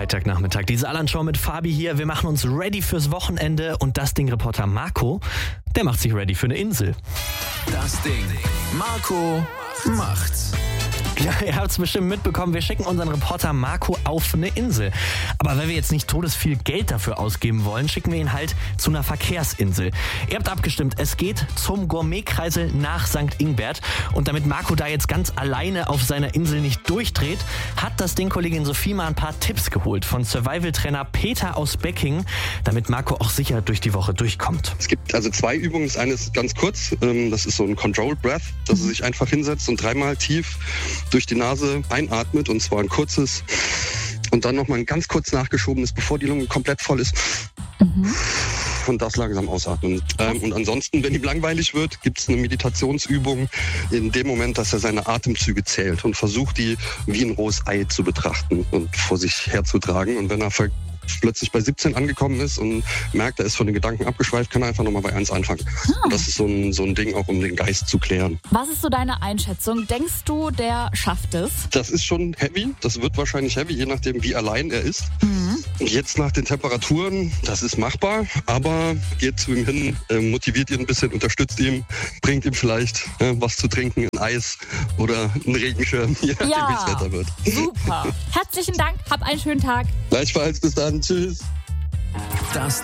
Freitagnachmittag. Die Saarland-Show mit Fabi hier. Wir machen uns ready fürs Wochenende und das Ding-Reporter Marco, der macht sich ready für eine Insel. Das Ding. Marco macht's. Ja, ihr habt es bestimmt mitbekommen, wir schicken unseren Reporter Marco auf eine Insel. Aber weil wir jetzt nicht todesviel Geld dafür ausgeben wollen, schicken wir ihn halt zu einer Verkehrsinsel. Ihr habt abgestimmt, es geht zum Gourmetkreisel nach St. Ingbert. Und damit Marco da jetzt ganz alleine auf seiner Insel nicht durchdreht, hat das Ding-Kollegin Sophie mal ein paar Tipps geholt von Survival-Trainer Peter aus Becking, damit Marco auch sicher durch die Woche durchkommt. Es gibt also 2 Übungen. Das eine ist ganz kurz, das ist so ein Controlled Breath, dass er sich einfach hinsetzt und 3-mal tief durch die Nase einatmet, und zwar ein kurzes und dann nochmal ein ganz kurz nachgeschobenes, bevor die Lunge komplett voll ist. Und das langsam ausatmen. Und ansonsten, wenn ihm langweilig wird, gibt es eine Meditationsübung in dem Moment, dass er seine Atemzüge zählt und versucht, die wie ein rohes Ei zu betrachten und vor sich herzutragen. Und wenn er plötzlich bei 17 angekommen ist und merkt, er ist von den Gedanken abgeschweift, kann er einfach nochmal bei 1 anfangen. Und das ist so ein Ding auch, um den Geist zu klären. Was ist so deine Einschätzung? Denkst du, der schafft es? Das ist schon heavy. Das wird wahrscheinlich heavy, je nachdem, wie allein er ist. Und jetzt nach den Temperaturen, das ist machbar, aber geht zu ihm hin, motiviert ihn ein bisschen, unterstützt ihn, bringt ihm vielleicht was zu trinken, ein Eis oder einen Regenschirm, je nachdem, wie das Wetter wird. Super. Herzlichen Dank, hab einen schönen Tag. Gleichfalls, bis dann, tschüss. Das